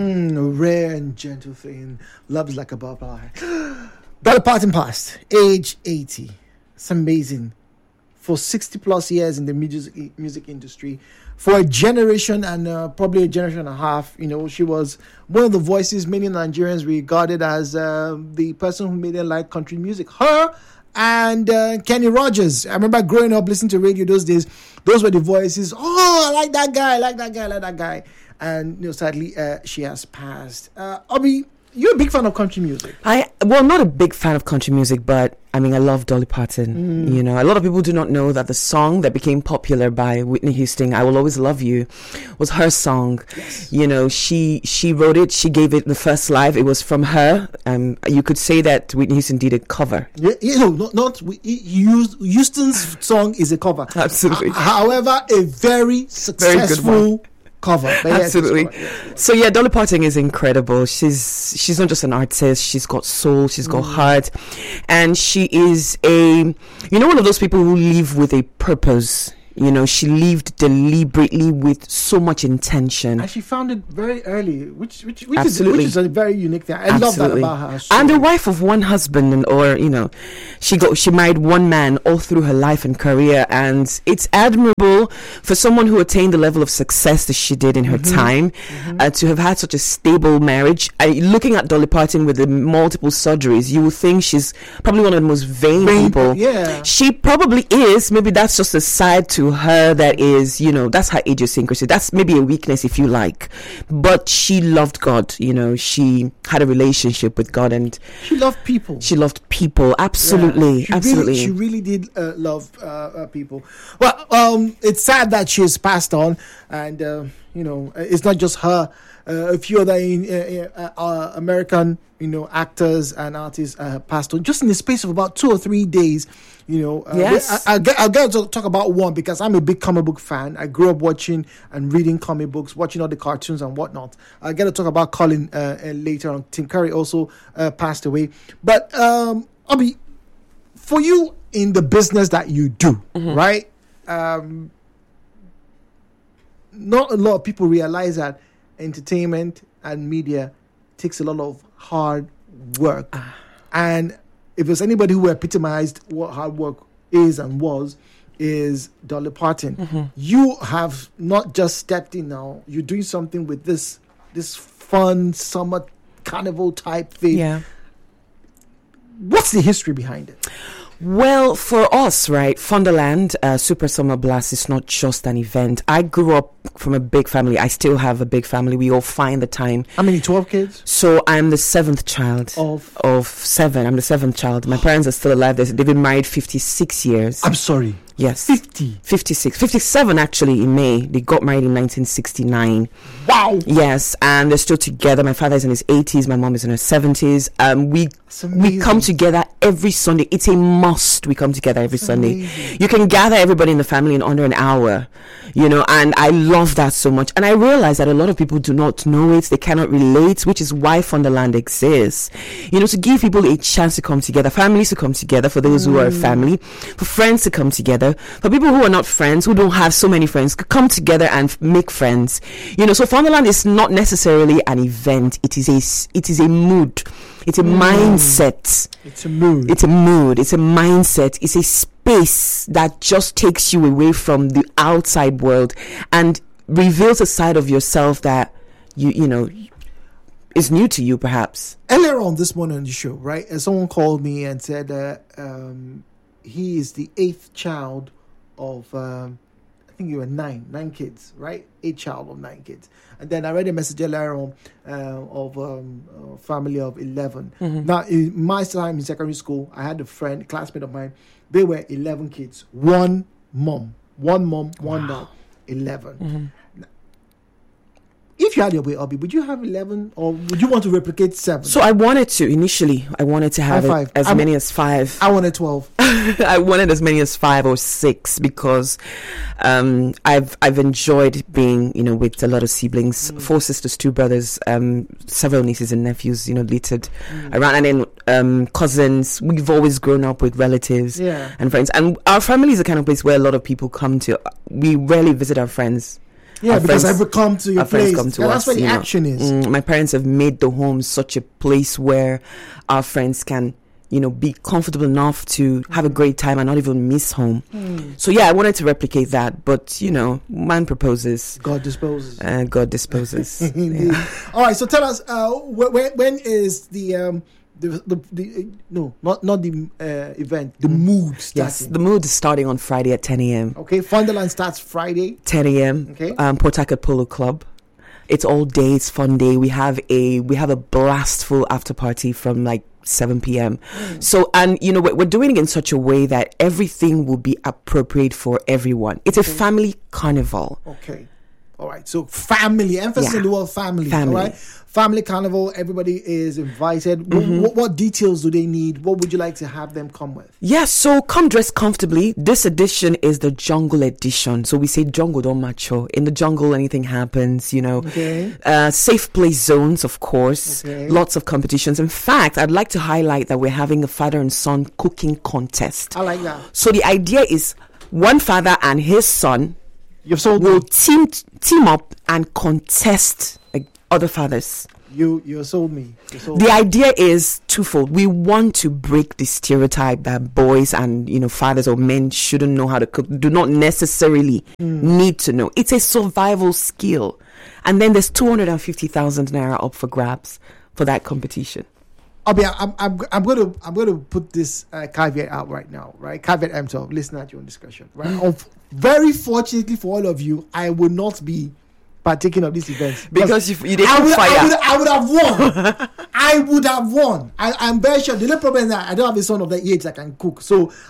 Rare and gentle thing. Love's like a butterfly. Dolly Parton passed, age 80. It's amazing. For 60 plus years in the music industry, for a generation and probably a generation and a half, she was one of the voices many Nigerians regarded as the person who made them like country music. Her and Kenny Rogers. I remember growing up listening to radio those days. Those were the voices. Oh, I like that guy. And sadly, she has passed. Obi, you're a big fan of country music. Not a big fan of country music, but I love Dolly Parton. A lot of people do not know that the song that became popular by Whitney Houston, "I Will Always Love You," was her song. Yes. She wrote it. She gave it the first live. It was from her. You could say that Whitney Houston did a cover. Houston's song is a cover. Absolutely. However, a very successful cover. Absolutely. So Dolly Parton is incredible. She's not just an artist. She's got soul. She's got heart, and she is one of those people who live with a purpose. She lived deliberately with so much intention. And she found it very early, which Absolutely. is a very unique thing. I love that about her. And the wife of one husband, she married one man all through her life and career. And it's admirable for someone who attained the level of success that she did in her time, to have had such a stable marriage. Looking at Dolly Parton with the multiple surgeries, you would think she's probably one of the most vain people. Yeah. She probably is. Maybe that's just a side to her that is, that's her idiosyncrasy. That's maybe a weakness, if you like. But she loved God. She had a relationship with God, and she loved people. Absolutely. Absolutely. She really did love people. Well, it's sad that she has passed on, and it's not just her. A few other American, actors and artists passed on just in the space of about 2 or 3 days. Yes. I'll get to talk about one because I'm a big comic book fan. I grew up watching and reading comic books, watching all the cartoons and whatnot. I'll get to talk about Colin later on. Tim Curry also passed away. But Obi, for you in the business that you do, right? Not a lot of people realize that entertainment and media takes a lot of hard work. And if there's anybody who epitomized what hard work is and is Dolly Parton. You have not just stepped in now, you're doing something with this fun summer carnival type thing. Yeah. What's the history behind it? Well, for us, right, Funderland Super Summer Blast is not just an event. I grew up from a big family. I still have a big family. We all find the time. How many, 12 kids? So I'm the 7th child of 7. I'm the 7th child. My parents are still alive. They've been married 56 years. I'm sorry. Yes. 50. 56. 57 actually in May. They got married in 1969. Wow. Yes, and they're still together. My father is in his 80s. My mom is in her 70s. We come together every Sunday. It's a must. We come together every Sunday. Amazing. You can gather everybody in the family in under an hour, and I love that so much. And I realize that a lot of people do not know it. They cannot relate, which is why Funderland exists. To give people a chance to come together, families to come together, for those who are a family, for friends to come together, for people who are not friends, who don't have so many friends, come together and make friends. So Funderland is not necessarily an event. It is a mood. It's a mindset. It's a mood. It's a mood. It's a mindset. It's a space that just takes you away from the outside world and reveals a side of yourself that is new to you, perhaps. Earlier on this morning on the show, right, someone called me and said he is the 8th child of I think you were 9 kids, right? 8 child of 9 kids. And then I read a message earlier on of a family of 11. Now, in my time in secondary school, I had a classmate of mine. They were 11 kids. One mom, one dad, 11. If you had your way, Obi, would you have 11 or would you want to replicate 7? So I wanted to initially. I wanted to have many as 5. I wanted 12. I wanted as many as 5 or 6 because I've enjoyed being with a lot of siblings, 4 sisters, 2 brothers, several nieces and nephews littered around, and then cousins. We've always grown up with relatives and friends, and our family is the kind of place where a lot of people come to. We rarely visit our friends. Yeah, because I've come to your place. Come to and us, that's where the action is. My parents have made the home such a place where our friends can, be comfortable enough to have a great time and not even miss home. So yeah, I wanted to replicate that, but man proposes, God disposes. God disposes. Indeed. Yeah. All right, so tell us, when is the event, the mood starting? Yes, the mood is starting on Friday at 10 a.m. Okay, Funderland starts Friday 10 a.m. Okay, Port Harcourt Polo Club. It's all day. It's fun day. We have a blastful after party from like 7 p.m. So, and we're doing it in such a way that everything will be appropriate for everyone. It's a family carnival. Okay. All right. So family, emphasis on the word family. All right. Family carnival. Everybody is invited. What details do they need? What would you like to have them come with? Yeah. So come dressed comfortably. This edition is the jungle edition. So we say jungle don't macho. In the jungle, anything happens. Okay. Safe place zones, of course. Okay. Lots of competitions. In fact, I'd like to highlight that we're having a father and son cooking contest. I like that. So the idea is one father and his son will team up and contest other fathers. You sold me. The idea is twofold. We want to break the stereotype that boys and fathers or men shouldn't know how to cook, do not necessarily need to know. It's a survival skill. And then there's 250,000 naira up for grabs for that competition. I'm going to put this caveat out right now, right? Caveat emptor, listen at your own discussion, right? Very fortunately for all of you, I will not be partaking of this event because you didn't fire. I would have won. I would have won. I'm very sure. The only problem is that I don't have a son of that age that can cook, so